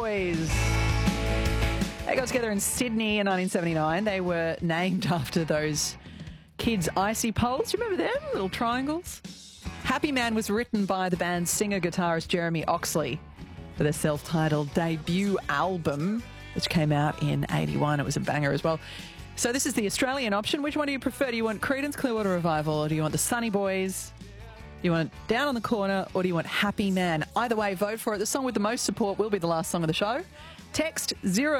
Boys. They got together in Sydney in 1979. They were named after those kids' icy poles. Do you remember them? Little triangles. Happy Man was written by the band's singer-guitarist Jeremy Oxley for their self-titled debut album, which came out in 81. It was a banger as well. So this is the Australian option. Which one do you prefer? Do you want Creedence Clearwater Revival, or do you want the Sunny Boys? Do you want Down on the Corner, or do you want Happy Man? Either way, vote for it. The song with the most support will be the last song of the show. Text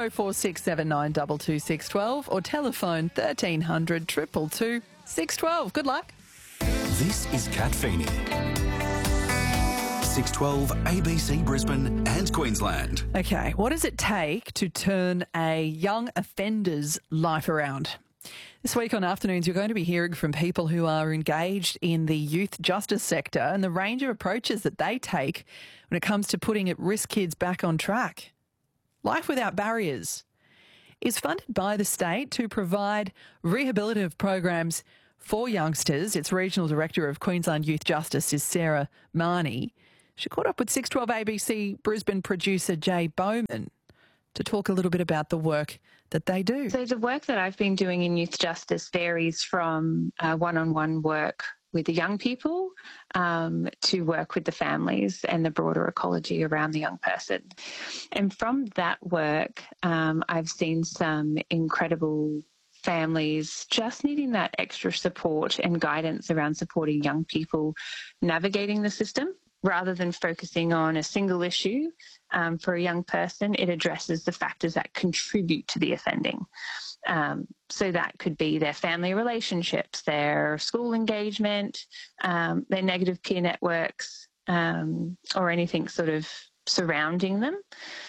0467922612 or telephone 1300 222 612. Good luck. This is Kat Feeney. 612 ABC Brisbane and Queensland. Okay, what does it take to turn a young offender's life around? This week on Afternoons, you're going to be hearing from people who are engaged in the youth justice sector and the range of approaches that they take when it comes to putting at-risk kids back on track. Life Without Barriers is funded by the state to provide rehabilitative programs for youngsters. Its Regional Director of Queensland Youth Justice is Sarah Marnie. She caught up with 612 ABC Brisbane producer Jay Bowman to talk a little bit about the work that they do. So the work that I've been doing in youth justice varies from one-on-one work with the young people to work with the families and the broader ecology around the young person. And from that work, I've seen some incredible families just needing that extra support and guidance around supporting young people navigating the system. Rather than focusing on a single issue for a young person, it addresses the factors that contribute to the offending. So that could be their family relationships, their school engagement, their negative peer networks, or anything sort of surrounding them.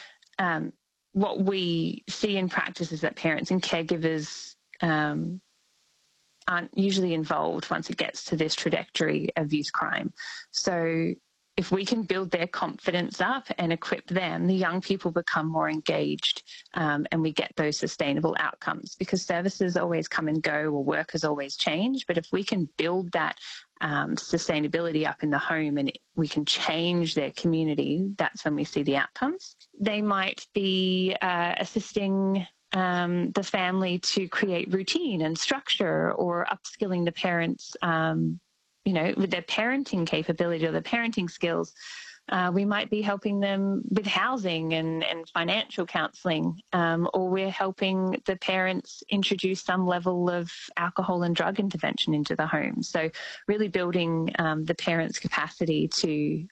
What we see in practice is that parents and caregivers aren't usually involved once it gets to this trajectory of youth crime. So if we can build their confidence up and equip them, the young people become more engaged and we get those sustainable outcomes, because services always come and go or workers always change. But if we can build that sustainability up in the home and we can change their community, that's when we see the outcomes. They might be assisting the family to create routine and structure, or upskilling the parents with their parenting capability or their parenting skills. We might be helping them with housing and financial counselling, or we're helping the parents introduce some level of alcohol and drug intervention into the home. So really building the parents' capacity to,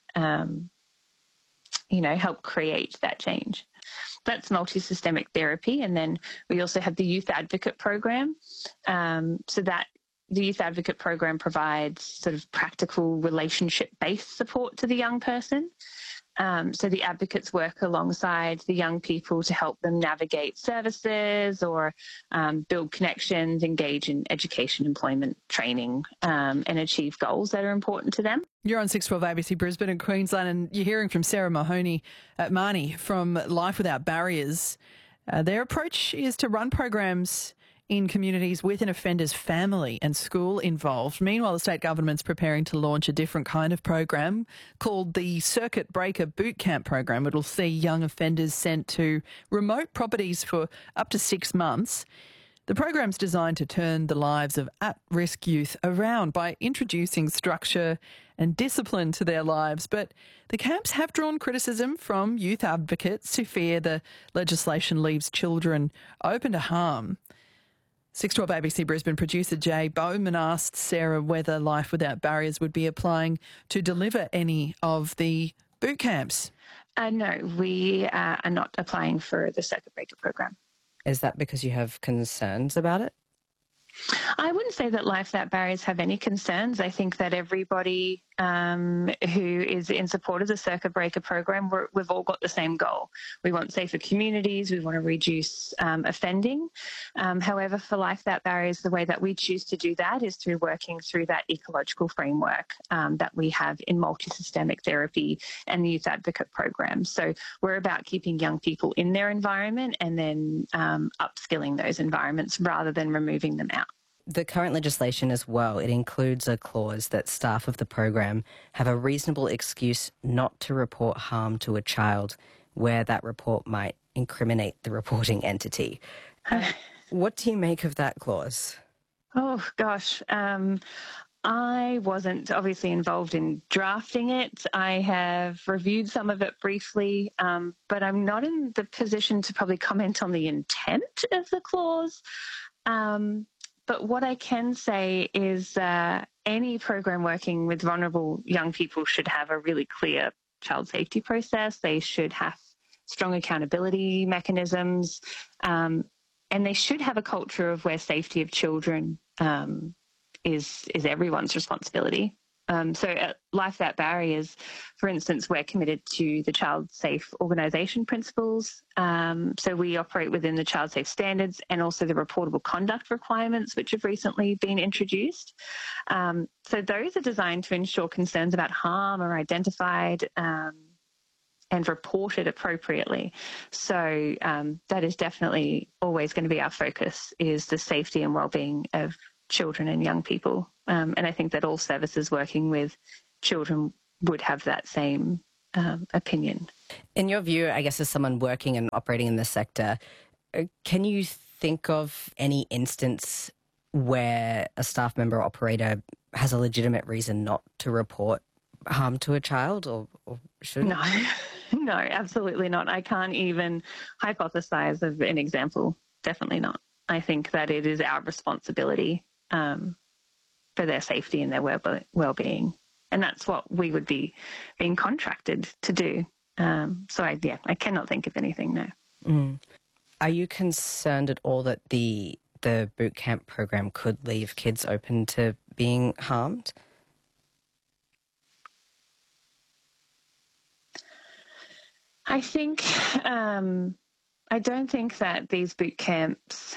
help create that change. That's multi-systemic therapy. And then we also have the Youth Advocate Program. So that the Youth Advocate Program provides sort of practical relationship-based support to the young person. So the advocates work alongside the young people to help them navigate services or build connections, engage in education, employment, training, and achieve goals that are important to them. You're on 612 ABC Brisbane and Queensland, and you're hearing from Sarah Marnie from Life Without Barriers. Their approach is to run programs in communities with an offender's family and school involved. Meanwhile, the state government's preparing to launch a different kind of program called the Circuit Breaker Boot Camp program. It'll see young offenders sent to remote properties for up to 6 months. The program's designed to turn the lives of at-risk youth around by introducing structure and discipline to their lives. But the camps have drawn criticism from youth advocates who fear the legislation leaves children open to harm. 612 ABC Brisbane producer Jay Bowman asked Sarah whether Life Without Barriers would be applying to deliver any of the boot camps. No, we are not applying for the Circuit Breaker program. Is that because you have concerns about it? I wouldn't say that Life Without Barriers have any concerns. I think that everybody who is in support of the Circuit Breaker program, we've all got the same goal. We want safer communities. We want to reduce offending. However, for Life Without Barriers, the way that we choose to do that is through working through that ecological framework that we have in multi-systemic therapy and the Youth Advocate program. So we're about keeping young people in their environment and then upskilling those environments rather than removing them out. The current legislation as well, it includes a clause that staff of the program have a reasonable excuse not to report harm to a child where that report might incriminate the reporting entity. What do you make of that clause? Oh, gosh. I wasn't obviously involved in drafting it. I have reviewed some of it briefly, but I'm not in the position to probably comment on the intent of the clause. But what I can say is any program working with vulnerable young people should have a really clear child safety process. They should have strong accountability mechanisms, and they should have a culture of where safety of children is everyone's responsibility. So at Life Without Barriers, for instance, we're committed to the Child Safe Organisation principles. So we operate within the Child Safe standards and also the reportable conduct requirements, which have recently been introduced. So those are designed to ensure concerns about harm are identified and reported appropriately. So that is definitely always going to be our focus, is the safety and wellbeing of children and young people. And I think that all services working with children would have that same opinion. In your view, I guess as someone working and operating in the sector, can you think of any instance where a staff member or operator has a legitimate reason not to report harm to a child, or should? No, absolutely not. I can't even hypothesize of an example. Definitely not. I think that it is our responsibility for their safety and their well-being. And that's what we would be being contracted to do. So I cannot think of anything, no. Mm. Are you concerned at all that the boot camp program could leave kids open to being harmed? I think, I don't think that these boot camps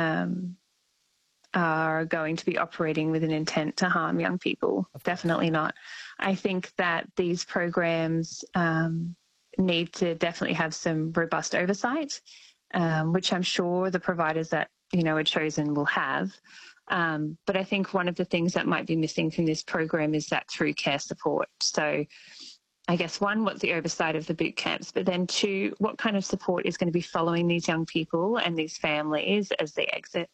are going to be operating with an intent to harm young people. Definitely not. I think that these programs need to definitely have some robust oversight, which I'm sure the providers that, are chosen will have. But I think one of the things that might be missing from this program is that through care support. So I guess, one, what's the oversight of the boot camps, but then two, what kind of support is going to be following these young people and these families as they exit?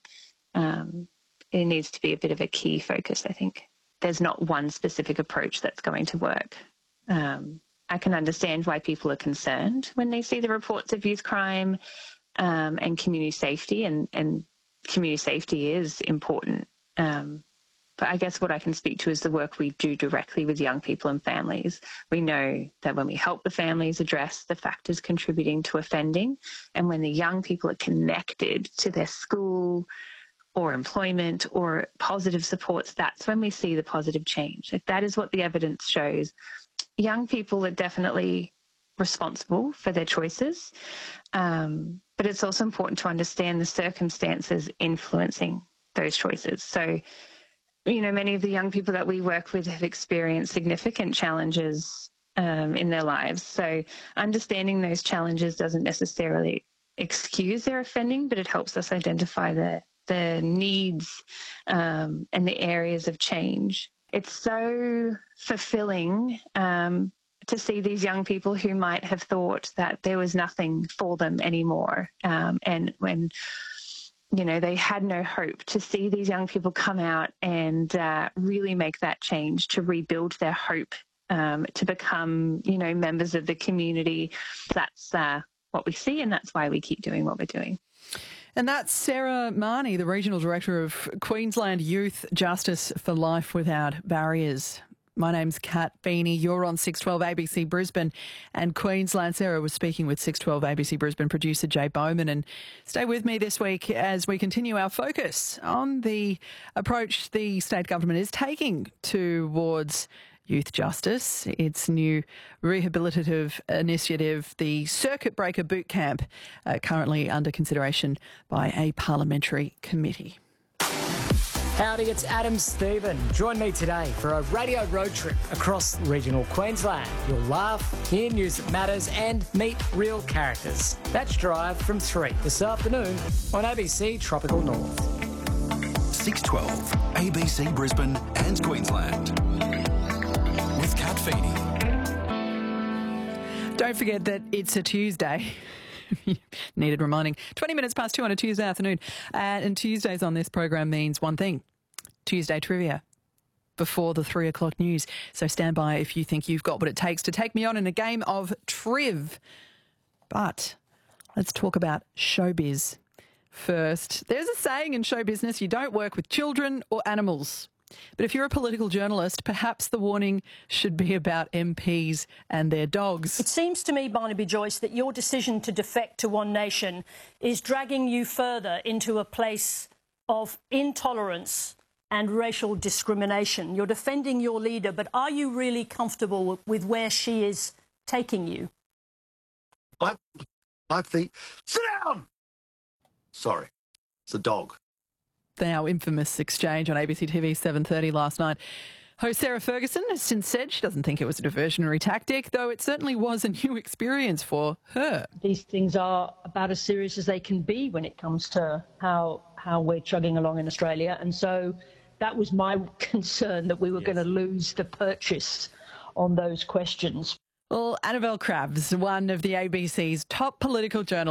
It needs to be a bit of a key focus, I think. There's not one specific approach that's going to work. I can understand why people are concerned when they see the reports of youth crime and community safety, and community safety is important. But I guess what I can speak to is the work we do directly with young people and families. We know that when we help the families address the factors contributing to offending, and when the young people are connected to their school or employment or positive supports, that's when we see the positive change. If that is what the evidence shows. Young people are definitely responsible for their choices, but it's also important to understand the circumstances influencing those choices. So, many of the young people that we work with have experienced significant challenges in their lives. So understanding those challenges doesn't necessarily excuse their offending, but it helps us identify the needs and the areas of change. It's so fulfilling to see these young people who might have thought that there was nothing for them anymore. And when they had no hope, to see these young people come out and really make that change, to rebuild their hope, to become, members of the community. That's what we see, and that's why we keep doing what we're doing. And that's Sarah Marnie, the Regional Director of Queensland Youth Justice for Life Without Barriers. My name's Kat Feeney. You're on 612 ABC Brisbane and Queensland. Sarah was speaking with 612 ABC Brisbane producer Jay Bowman. And stay with me this week as we continue our focus on the approach the state government is taking towards youth justice. Its new rehabilitative initiative, the Circuit Breaker Boot Camp, currently under consideration by a parliamentary committee. Howdy, it's Adam Stephen. Join me today for a radio road trip across regional Queensland. You'll laugh, hear news that matters and meet real characters. That's Drive from 3 this afternoon on ABC Tropical North. 6:12, ABC Brisbane and Queensland. With Kat Feeney. Don't forget that it's a Tuesday. Needed reminding. 20 minutes past 2 on a Tuesday afternoon. And Tuesdays on this program means one thing. Tuesday trivia before the 3 o'clock news. So stand by if you think you've got what it takes to take me on in a game of Triv. But let's talk about showbiz first. There's a saying in show business, you don't work with children or animals. But if you're a political journalist, perhaps the warning should be about MPs and their dogs. It seems to me, Barnaby Joyce, that your decision to defect to One Nation is dragging you further into a place of intolerance and racial discrimination. You're defending your leader, but are you really comfortable with where she is taking you? I think... Sit down! Sorry, it's a dog. The now infamous exchange on ABC TV 7:30 last night. Host Sarah Ferguson has since said she doesn't think it was a diversionary tactic, though it certainly was a new experience for her. These things are about as serious as they can be when it comes to how we're chugging along in Australia. And so that was my concern, that we were going to lose the purchase on those questions. Well, Annabelle Crabbs, one of the ABC's top political journalists,